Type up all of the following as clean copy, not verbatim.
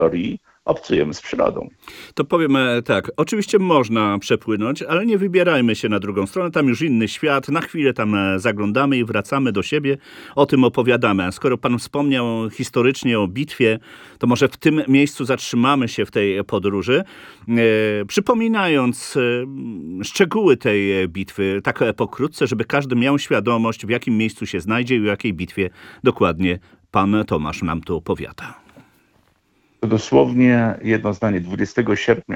historii obcujemy z przyrodą. To powiem tak, oczywiście można przepłynąć, ale nie wybierajmy się na drugą stronę, tam już inny świat, na chwilę tam zaglądamy i wracamy do siebie, o tym opowiadamy. A skoro pan wspomniał historycznie o bitwie, to może w tym miejscu zatrzymamy się w tej podróży, przypominając szczegóły tej bitwy, tak pokrótce, żeby każdy miał świadomość, w jakim miejscu się znajdzie i o jakiej bitwie dokładnie pan Tomasz nam tu opowiada. To dosłownie jedno zdanie. 20 sierpnia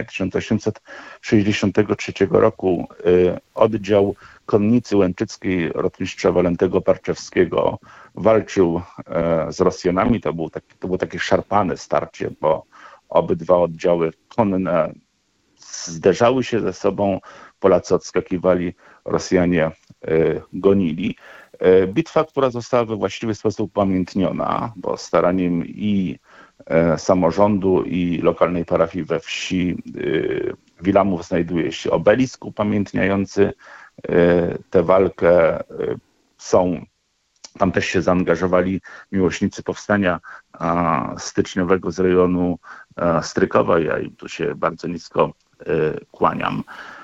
1863 roku oddział konnicy łęczyckiej rotmistrza Walentego Parczewskiego walczył z Rosjanami. To było takie szarpane starcie, bo obydwa oddziały konne zderzały się ze sobą. Polacy odskakiwali, Rosjanie gonili. Bitwa, która została we właściwy sposób upamiętniona, bo staraniem i samorządu i lokalnej parafii we wsi Wilamów znajduje się obelisk upamiętniający tę walkę. Tam też się zaangażowali miłośnicy powstania styczniowego z rejonu Strykowa. Ja im tu się bardzo nisko kłaniam.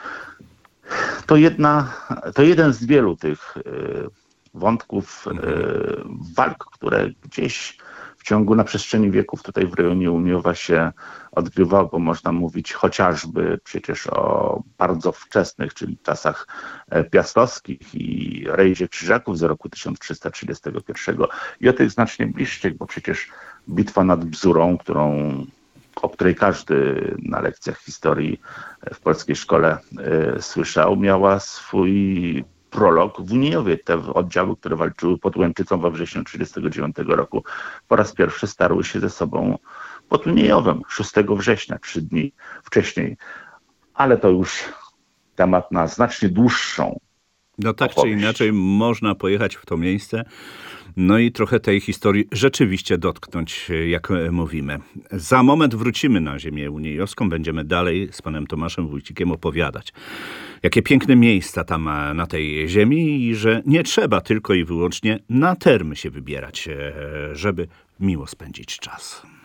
To jeden z wielu tych wątków walk, które gdzieś w ciągu na przestrzeni wieków tutaj w rejonie Uniejowa się odgrywało, bo można mówić chociażby przecież o bardzo wczesnych, czyli czasach piastowskich i rejdzie Krzyżaków z roku 1331 i o tych znacznie bliższych, bo przecież bitwa nad Bzurą, o której każdy na lekcjach historii w polskiej szkole słyszał, miała swój prolog w Uniejowie. Te oddziały, które walczyły pod Łęczycą we wrześniu 1939 roku, po raz pierwszy starły się ze sobą pod Uniejowem 6 września, 3 dni wcześniej. Ale to już temat na znacznie dłuższą No tak opowieść. czy inaczej można pojechać w to miejsce, no i trochę tej historii rzeczywiście dotknąć, jak mówimy. Za moment wrócimy na ziemię uniejowską, będziemy dalej z panem Tomaszem Wójcikiem opowiadać, jakie piękne miejsca tam na tej ziemi i że nie trzeba tylko i wyłącznie na termy się wybierać, żeby miło spędzić czas.